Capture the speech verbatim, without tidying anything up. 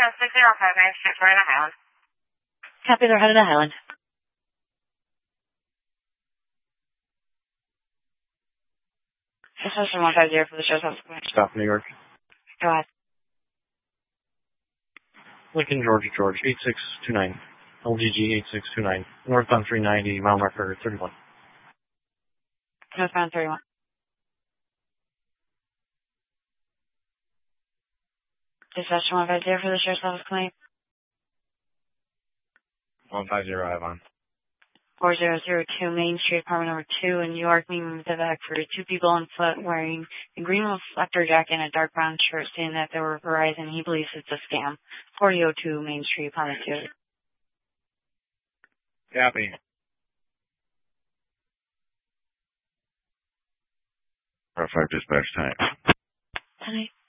six zero five Main Street, Florida Highland. Copy, they're headed to Highland. This is one five zero for the show's house. Stop New York. Go ahead. Lincoln, Georgia, George, eight six two nine. L G G eight six two nine. Northbound three ninety, mile marker thirty-one. Northbound thirty-one. Dispatch one five zero for the sheriff's office claim. one five zero, I have on. four zero zero two Main Street, apartment number two in New York, meeting with the back for two people on foot wearing a green reflector jacket and a dark brown shirt, saying that they were Verizon. He believes it's a scam. forty oh two Main Street, apartment two. Copy. five dispatch time. Tonight.